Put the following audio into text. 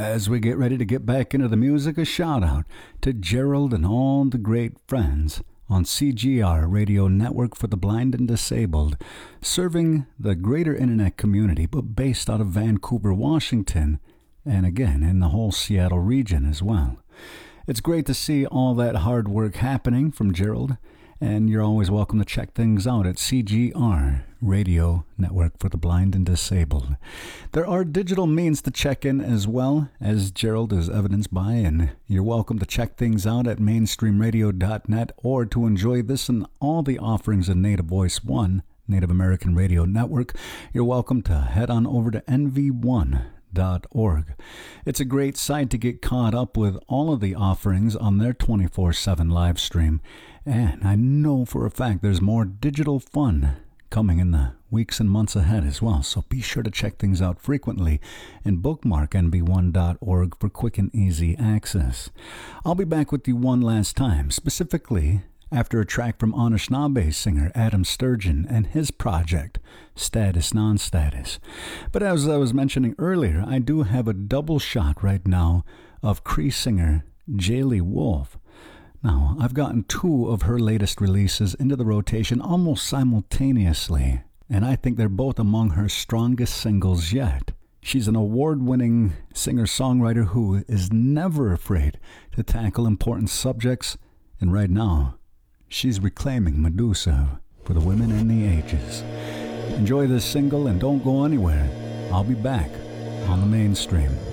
As we get ready to get back into the music, a shout out to Gerald and all the great friends on CGR Radio Network for the Blind and Disabled, serving the greater internet community, but based out of Vancouver, Washington, and again in the whole Seattle region as well. It's great to see all that hard work happening from Gerald, and you're always welcome to check things out at CGR Radio Network for the Blind and Disabled. There are digital means to check in as well, as Gerald is evidenced by, and you're welcome to check things out at mainstreamradio.net or to enjoy this and all the offerings of Native Voice One, Native American Radio Network. You're welcome to head on over to NV1.org. It's a great site to get caught up with all of the offerings on their 24/7 live stream. And I know for a fact there's more digital fun coming in the weeks and months ahead as well. So be sure to check things out frequently and bookmark nv1.org for quick and easy access. I'll be back with you one last time, specifically after a track from Anishinaabe singer Adam Sturgeon and his project, Status Non-Status. But as I was mentioning earlier, I do have a double shot right now of Cree singer Jaylee Wolf. Now, I've gotten two of her latest releases into the rotation almost simultaneously, and I think they're both among her strongest singles yet. She's an award-winning singer-songwriter who is never afraid to tackle important subjects, and right now, she's reclaiming Medusa for the women and the ages. Enjoy this single and don't go anywhere. I'll be back on the mainstream.